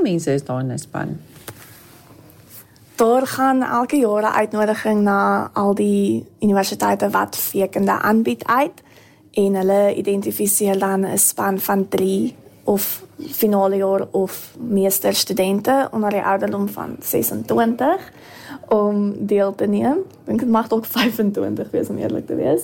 mense is daar in 'n span? Daar gaan elke jaar 'n uitnodiging na al die universiteite wat veekunde aanbied uit en hulle identifiseer dan 'n span van 3 of finale jaar of meesterstudente onder die ouderdom van 26 om deel te neem. Ek dink dit mag ook 25 wees om eerlik te wees.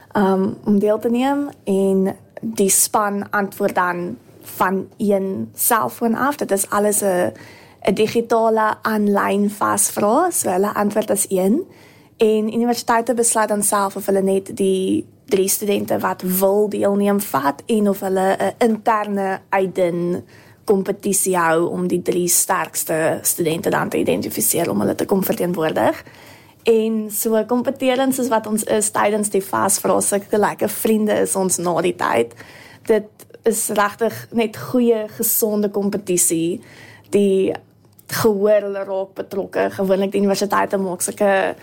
Om deel te neem en die span antwoord dan van een selfoon af. Dit is alles 'n digitale aanlyn vasvrae, so hulle antwoord as een. En universiteite besluit dan self of hulle net die 3 studente wat wil deelneem vat en of hulle 'n interne uitdin kompetisie hou om die 3 sterkste studente dan te identifiseer om hulle te kom verteenwoordig. En so kompeterend soos wat ons is tydens die vasvrae, sulke lekker vriende is ons na die tyd. Dit is regtig net goeie, gesonde kompetisie. Die gehoor hulle raak betrokke. Gewoonlik die universiteite maak sulke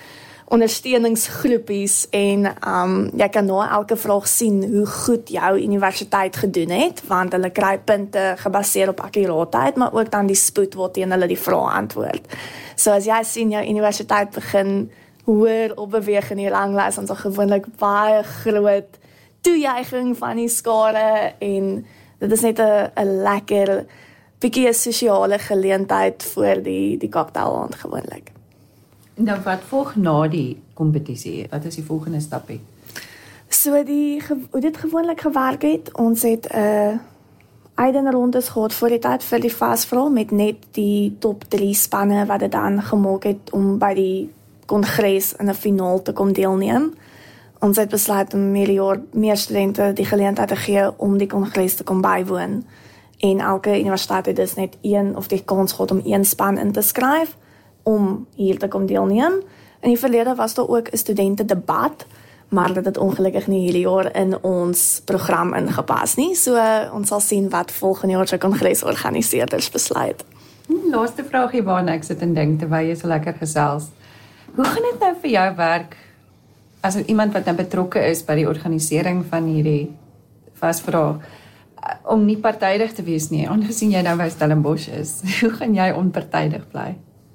ondersteuningsgroepies en jy kan na elke vraag sien hoe goed jou universiteit gedoen het, want hulle kry punte gebaseer op akkuraatheid, maar ook dan die spoed waarteen hulle die vrae antwoord. So as jy sien jou universiteit begin hoër opbeweeg in die ranglys, dan is daar gewoonlik baie groot toejuiging van die skare en dit is net 'n lekker bietjie 'n sosiale geleentheid voor die cocktail gewoonlik. Nou wat volg na die kompetisie? Wat is die volgende stapie? So hoe dit gewoonlik gewerk het, ons het 'n uitdenrondes gehad voor die tyd vir die vasvrae met net die top 3 spanne wat dit dan gemaak het om by die kongres in 'n finaal te kom deelneem. Ons het besluit om hierdie jaar meer studente die geleentheid te gee om die kongres te kom bywoon. En elke universiteit het dus net een of die kans gehad om 1 span in te skryf om hier te kom deelneem. In die verlede was daar ook 'n studentedebat, maar dit het ongelukkig nie hierdie jaar in ons program ingepas nie. So ons sal sien wat volgende jaar se kongresorganiseerders besluit. Laaste vraagie waarna ek sit en dink terwyl jy so lekker gesels. Hoe gaan dit nou vir jou werk as iemand wat nou betrokke is by die organisering van hierdie vasvrae om nie partydig te wees nie, aangesien jy nou by Stellenbosch is? Hoe gaan jy onpartydig bly?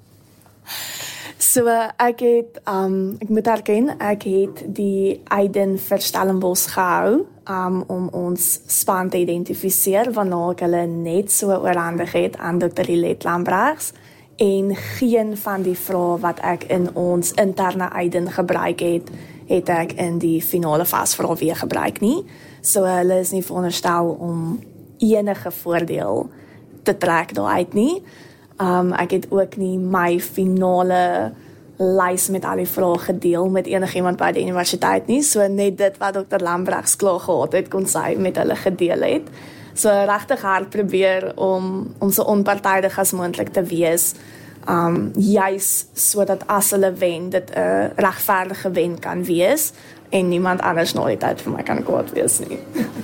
So ek moet erken, ek het die Eiden vir Stellenbosch gehou om ons span te identifiseer, waarna ek hulle net so oorhandig het aan Dr. Lilet Lambrechts, en geen van die vrae wat ek in ons interne Eiden gebruik het ek in die finale vasvrae weer gebruik nie. So hulle is nie veronderstel om enige voordeel te trek daaruit nie. Ek het ook nie my finale lys met al die vrae gedeel met enigiemand by die universiteit nie, so net dit wat Dr. Lambrechts klaar gehad het, kon sy met hulle gedeel het. So regtig hard probeer om so onpartydig as moontlik te wees, juis sodat as hulle wen, dit 'n regverdige wen kan wees, en niemand anders na die tyd vir my kan kwaad wees nie.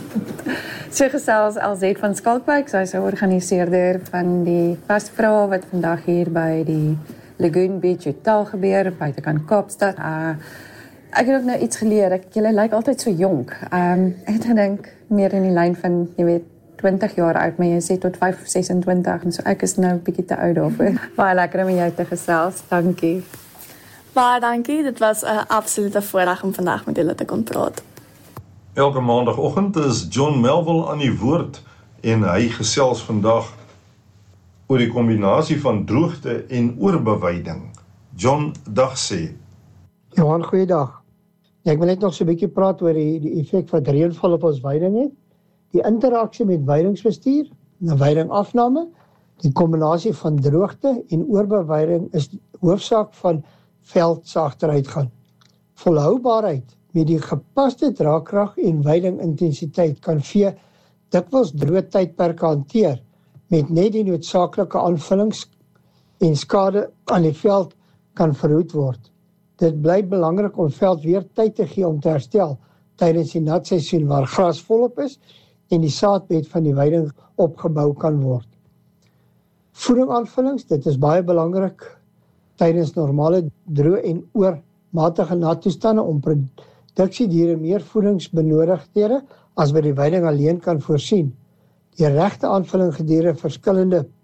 So gesels Elzet van Skalkwyk, sy is 'n organiseerder van die vasvrae wat vandag hier by die Lagoon Beach Hotel gebeur, buitekant Kaapstad. Ek het ook nou iets geleer, julle lyk altyd so jonk. Ek het gedink meer in die lyn van, jy weet, 20 jaar oud, maar jy sê tot 26, en so ek is nou 'n bietjie te oud daarvoor. Baie lekker om met jou te gesels, dankie. Baie dankie, dit was 'n absolute voorreg om vandag met julle te kon praat. Elke maandagoggend is John Melville aan die woord en hy gesels vandag oor die kombinasie van droogte en oorbewyding. John, dag sê. Johan, goeiedag. Ek wil net nog so 'n bietjie praat oor die effek wat reënval op ons veiding het. Die interaksie met veidingsbestuur, en veidingafname, die kombinasie van droogte en oorbewyding is die hoofsaak van veld se agteruitgaan. Volhoubaarheid met die gepaste draagkrag en veidingintensiteit kan vee dikwels droë tydperke hanteer met net die noodsaaklike aanvullings en skade aan die veld kan verhoed word. Dit bly belangrik om veld weer tyd te gee om te herstel tydens die natseisoen waar gras volop is en die saadbed van die veiding opgebou kan word. Voedingaanvullings, dit is baie belangrik tydens normale droë en oormatige nattoestande om produksiediere meer voedingsbenodigdhede as wat die veiding alleen kan voorsien. Die regte aanvulling gedurende verskillende